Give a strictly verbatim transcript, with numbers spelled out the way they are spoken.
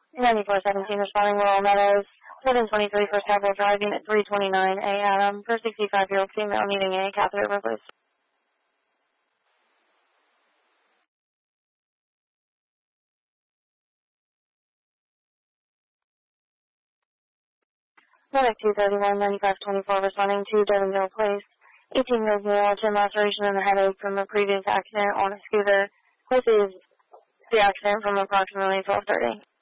ninety-four seventeen responding Laurel Meadows, seven twenty-three First Capital driving at three twenty-nine A Adam for sixty-five-year-old female needing a catheter replaced. Medic two thirty-one ninety-five twenty-four responding to Devonville Place, eighteen-year-old male, chin laceration and a headache from a previous accident on a scooter. This is the accident from approximately twelve thirty.